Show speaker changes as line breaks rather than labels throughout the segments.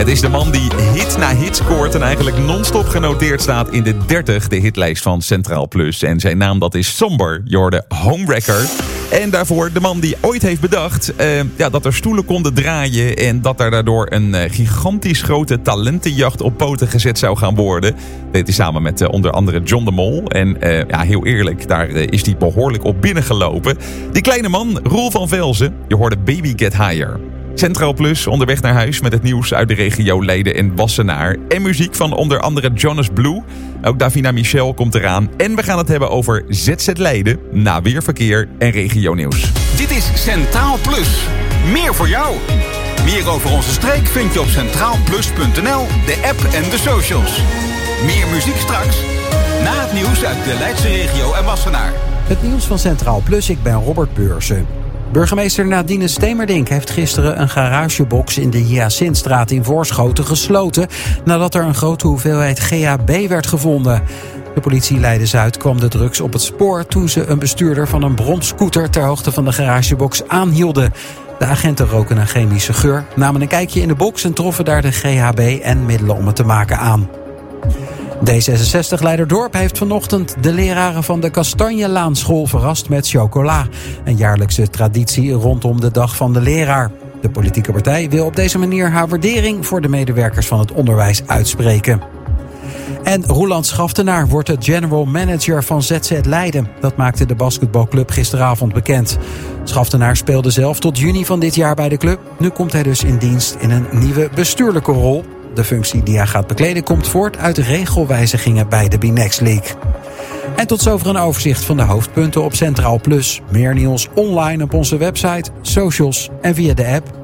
Het is de man die hit na hit scoort en eigenlijk non-stop genoteerd staat in de 30, de hitlijst van Centraal Plus. En zijn naam dat is Somber, je hoorde Homewrecker. En daarvoor de man die ooit heeft bedacht dat er stoelen konden draaien en dat er daardoor een gigantisch grote talentenjacht op poten gezet zou gaan worden. Deed hij samen met onder andere John de Mol. En heel eerlijk, daar is hij behoorlijk op binnengelopen. Die kleine man, Roel van Velzen, je hoorde Baby Get Higher. Centraal Plus onderweg naar huis met het nieuws uit de regio Leiden en Wassenaar. En muziek van onder andere Jonas Blue. Ook Davina Michel komt eraan. En we gaan het hebben over ZZ Leiden, na weerverkeer en regionieuws.
Dit is Centraal Plus. Meer voor jou. Meer over onze streek vind je op centraalplus.nl, de app en de socials. Meer muziek straks, na het nieuws uit de Leidse regio en Wassenaar.
Het nieuws van Centraal Plus, ik ben Robert Beursen. Burgemeester Nadine Stemerdink heeft gisteren een garagebox in de Hyacintstraat in Voorschoten gesloten nadat er een grote hoeveelheid GHB werd gevonden. De politie Leiden-Zuid kwam de drugs op het spoor toen ze een bestuurder van een bromscooter ter hoogte van de garagebox aanhielden. De agenten roken een chemische geur, namen een kijkje in de box en troffen daar de GHB en middelen om het te maken aan. D66 Leiderdorp heeft vanochtend de leraren van de Kastanjelaanschool verrast met chocola. Een jaarlijkse traditie rondom de dag van de leraar. De politieke partij wil op deze manier haar waardering voor de medewerkers van het onderwijs uitspreken. En Roeland Schaftenaar wordt de general manager van ZZ Leiden. Dat maakte de basketbalclub gisteravond bekend. Schaftenaar speelde zelf tot juni van dit jaar bij de club. Nu komt hij dus in dienst in een nieuwe bestuurlijke rol. De functie die hij gaat bekleden komt voort uit regelwijzigingen bij de B-Next League. En tot zover een overzicht van de hoofdpunten op Centraal Plus. Meer nieuws online op onze website, socials en via de app.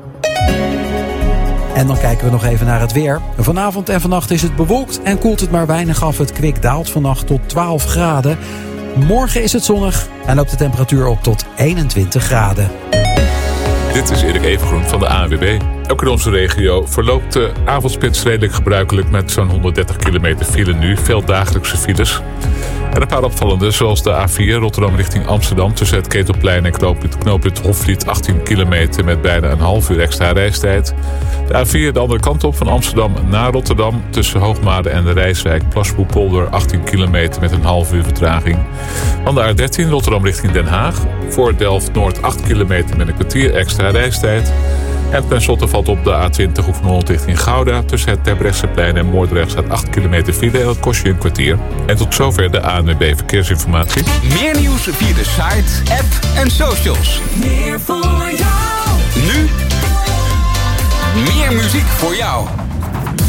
En dan kijken we nog even naar het weer. Vanavond en vannacht is het bewolkt en koelt het maar weinig af. Het kwik daalt vannacht tot 12 graden. Morgen is het zonnig en loopt de temperatuur op tot 21 graden.
Dit is Erik Evengroen van de ANWB. Ook in onze regio verloopt de avondspits redelijk gebruikelijk met zo'n 130 kilometer file nu. Veel dagelijkse files. En een paar opvallende, zoals de A4 Rotterdam richting Amsterdam tussen het Ketelplein en knooppunt Hofvliet 18 kilometer met bijna een half uur extra reistijd. De A4 de andere kant op van Amsterdam naar Rotterdam tussen Hoogmade en de Rijswijk Plasboepolder 18 kilometer met een half uur vertraging. Van de A13 Rotterdam richting Den Haag voor Delft-Noord 8 kilometer met een kwartier extra reistijd. En tenslotte valt op de A20 Hoek van Holland richting Gouda. Tussen het Terbrechtseplein en Moordrecht staat 8 kilometer file en dat kost je een kwartier. En tot zover de ANWB Verkeersinformatie.
Meer nieuws via de site, app en socials.
Meer voor jou.
Nu meer muziek voor jou.